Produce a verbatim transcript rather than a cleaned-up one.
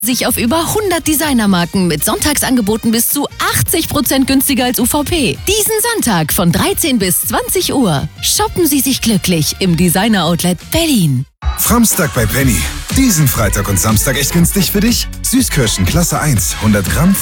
Sich auf über hundert Designermarken mit Sonntagsangeboten bis zu achtzig Prozent günstiger als U V P. Diesen Sonntag von dreizehn bis zwanzig Uhr. Shoppen Sie sich glücklich im Designer Outlet Berlin. Framstag bei Penny. Diesen Freitag und Samstag echt günstig für dich? Süßkirschen Klasse eins, hundert Gramm.